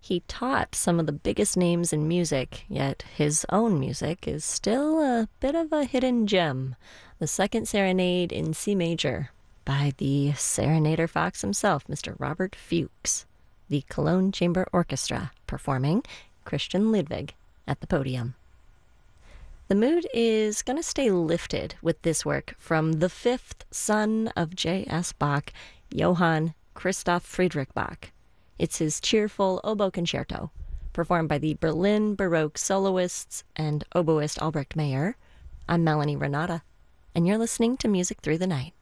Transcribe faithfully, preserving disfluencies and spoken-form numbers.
He taught some of the biggest names in music, yet his own music is still a bit of a hidden gem. The Second Serenade in C major by the Serenader Fox himself, Mister Robert Fuchs. The Cologne Chamber Orchestra performing Christian Ludwig at the podium. The mood is going to stay lifted with this work from the fifth son of J S. Bach, Johann Christoph Friedrich Bach. It's his cheerful oboe concerto, performed by the Berlin Baroque soloists and oboist Albrecht Meyer. I'm Melanie Renata, and you're listening to Music Through the Night.